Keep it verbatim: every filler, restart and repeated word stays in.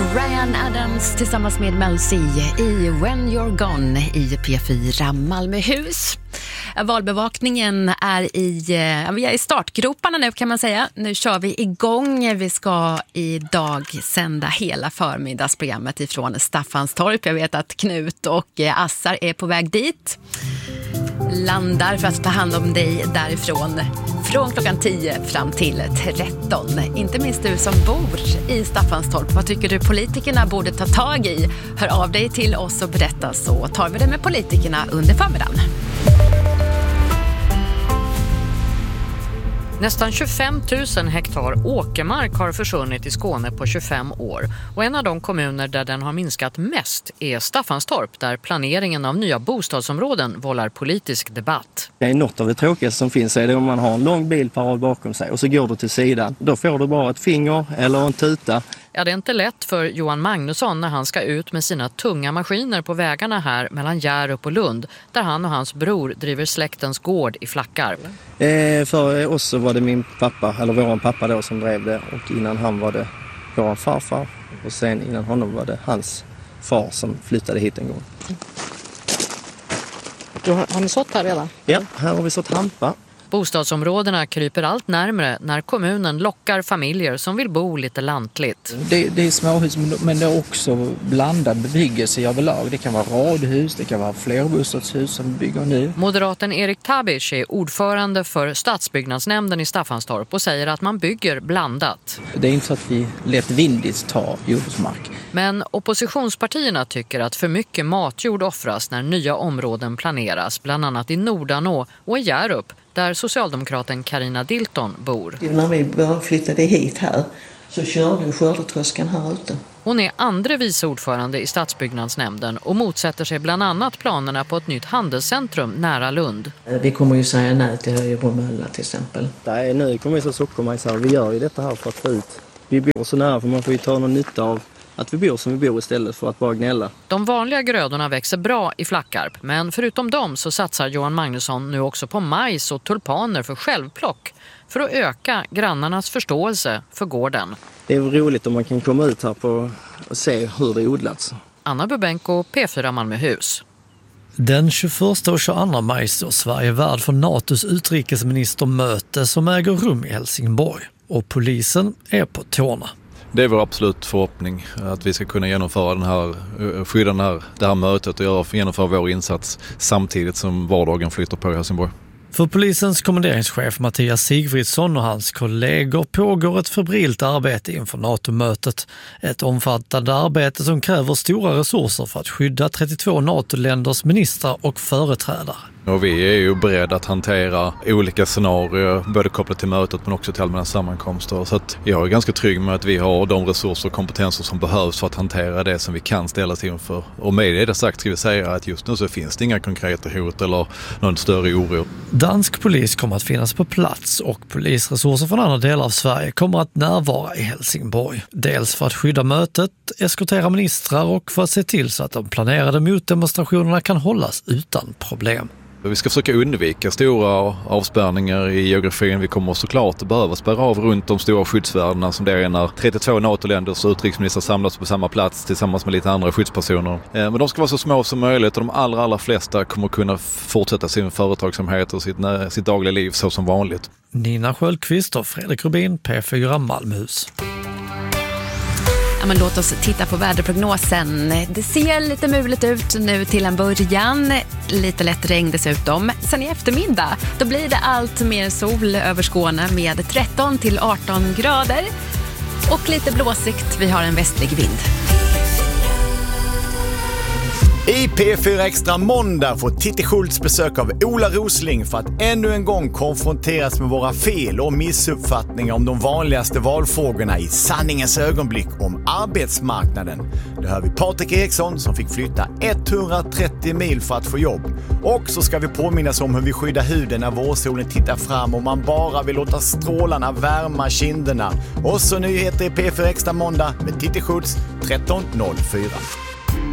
Ryan Adams tillsammans med Mel C i When You're Gone i P fyra Malmöhus. Valbevakningen är i, vi är i startgroparna nu kan man säga. Nu kör vi igång. Vi ska idag sända hela förmiddagsprogrammet ifrån Staffanstorp. Jag vet att Knut och Assar är på väg dit. Landar för att ta hand om dig därifrån från klockan tio fram till tretton. Inte minst du som bor i Staffanstorp. Vad tycker du politikerna borde ta tag i? Hör av dig till oss och berätta, så tar vi det med politikerna under förmiddagen. Nästan tjugofem tusen hektar åkermark har försvunnit i Skåne på tjugofem år. Och en av de kommuner där den har minskat mest är Staffanstorp, där planeringen av nya bostadsområden vållar politisk debatt. Det är något av det tråkigaste som finns, är det om man har en lång bilparad bakom sig och så går du till sidan. Då får du bara ett finger eller en tuta. Ja, det är inte lätt för Johan Magnusson när han ska ut med sina tunga maskiner på vägarna här mellan Hjärup och Lund, där han och hans bror driver släktens gård i Flackarp. Eh, för oss så var det min pappa, eller våran pappa då, som drev det, och innan han var det våran farfar, och sen innan honom var det hans far som flyttade hit en gång. Du har, har ni sått här redan? Ja, här har vi sått hampa. Bostadsområdena kryper allt närmare när kommunen lockar familjer som vill bo lite lantligt. Det, det är småhus, men det är också blandad bebyggelse överlag. Det kan vara radhus, det kan vara flerbostadshus som bygger nu. Moderaten Erik Tabic är ordförande för stadsbyggnadsnämnden i Staffanstorp och säger att man bygger blandat. Det är inte så att vi lätt vindigt tar jordbruksmark. Men oppositionspartierna tycker att för mycket matjord offras när nya områden planeras, bland annat i Nordanå och i Hjärup, där socialdemokraten Carina Dilton bor. När vi började flyttade hit här så körde skördetröskan här ute. Hon är andre vice ordförande i stadsbyggnadsnämnden och motsätter sig bland annat planerna på ett nytt handelscentrum nära Lund. Vi kommer ju säga nej till Höjebromölla till exempel. Nej, nu kommer vi så sockermajsar. Vi gör ju detta här för att få ut. Vi bor så nära, för man får ju ta någon nytta av att vi bor som vi bor istället för att bara gnälla. De vanliga grödorna växer bra i Flackarp, men förutom dem så satsar Johan Magnusson nu också på majs och tulpaner för självplock för att öka grannarnas förståelse för gården. Det är roligt om man kan komma ut här på och se hur det odlats. Anna Bubenko, P fyra Malmöhus. Den tjugoförsta och tjugoandra maj står Sverige värd för NATOs utrikesministermöte som äger rum i Helsingborg. Och polisen är på tårna. Det är vår absolut förhoppning att vi ska kunna genomföra den här, skydda den här, det här mötet och göra, genomföra vår insats samtidigt som vardagen flyttar på i Helsingborg. För polisens kommenderingschef Mattias Sigfridsson och hans kollegor pågår ett febrilt arbete inför NATO-mötet. Ett omfattande arbete som kräver stora resurser för att skydda trettiotvå NATO-länders ministrar och företrädare. Och vi är ju beredda att hantera olika scenarier, både kopplat till mötet men också till allmänna sammankomster. Så att jag är ganska trygg med att vi har de resurser och kompetenser som behövs för att hantera det som vi kan ställas inför. Och med det sagt ska vi säga att just nu så finns det inga konkreta hot eller någon större oro. Dansk polis kommer att finnas på plats och polisresurser från andra delar av Sverige kommer att närvara i Helsingborg. Dels för att skydda mötet, eskortera ministrar och för att se till så att de planerade motdemonstrationerna kan hållas utan problem. Vi ska försöka undvika stora avspärrningar i geografin. Vi kommer såklart att behöva spärra av runt de stora skyddsvärdena som det är när trettiotvå NATO-länders utrikesministrar samlas på samma plats tillsammans med lite andra skyddspersoner. Men de ska vara så små som möjligt och de allra, allra flesta kommer kunna fortsätta sin företagsamhet och sitt, sitt dagliga liv så som vanligt. Nina Sköldqvist och Fredrik Rubin, P fyra Malmöhus. Ja, men låt oss titta på väderprognosen. Det ser lite muligt ut nu till en början. Lite lätt regn dessutom. Sen i eftermiddag då blir det allt mer sol över Skåne med tretton till arton grader. Och lite blåsigt. Vi har en västlig vind. I P fyra Extra måndag får Titti Schultz besök av Ola Rosling för att ännu en gång konfronteras med våra fel och missuppfattningar om de vanligaste valfrågorna i sanningens ögonblick om arbetsmarknaden. Det hör vi Patrik Eriksson som fick flytta etthundratrettio mil för att få jobb. Och så ska vi påminnas om hur vi skyddar huden när vårsolen tittar fram och man bara vill låta strålarna värma kinderna. Och så nyheter i P fyra Extra måndag med Titti Schultz tretton noll fyra.